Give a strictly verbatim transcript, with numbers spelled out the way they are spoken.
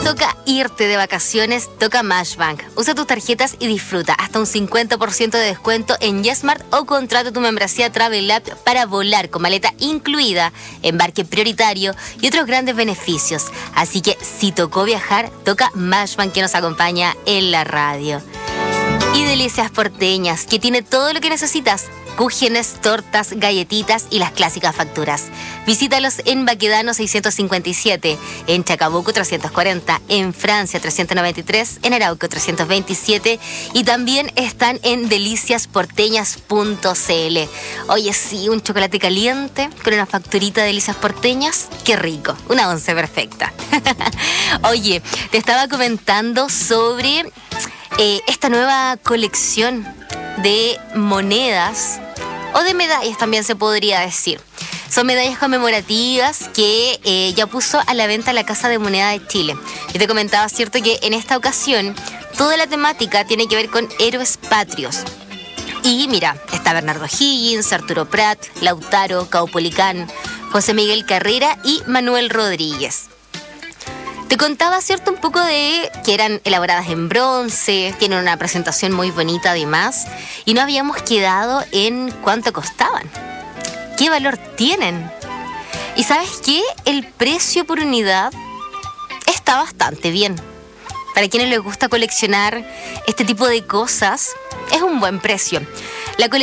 toca irte de vacaciones, toca Mashbank. Usa tus tarjetas y disfruta hasta un cincuenta por ciento de descuento en YesMart o contrata tu membresía Travel App para volar con maleta incluida, embarque prioritario y otros grandes beneficios. Así que si tocó viajar, toca Mashbank, que nos acompaña en la radio. Y Delicias Porteñas, que tiene todo lo que necesitas: cúgenes, tortas, galletitas y las clásicas facturas. Visítalos en Baquedano seiscientos cincuenta y siete, en Chacabuco trescientos cuarenta, en Francia trescientos noventa y tres, en Arauco trescientos veintisiete y también están en delicias porteñas punto c l. Oye, sí, un chocolate caliente con una facturita de Delicias Porteñas, qué rico, una once perfecta. Oye, te estaba comentando sobre eh, esta nueva colección de monedas o de medallas, también se podría decir. Son medallas conmemorativas que eh, ya puso a la venta la Casa de Moneda de Chile. Yo te comentaba, cierto, que en esta ocasión toda la temática tiene que ver con héroes patrios. Y mira, está Bernardo Higgins, Arturo Prat, Lautaro, Caupolicán, José Miguel Carrera y Manuel Rodríguez. Te contaba, cierto, un poco de que eran elaboradas en bronce, tienen una presentación muy bonita además, y no habíamos quedado en cuánto costaban, qué valor tienen. Y ¿sabes qué? El precio por unidad está bastante bien. Para quienes les gusta coleccionar este tipo de cosas, es un buen precio. La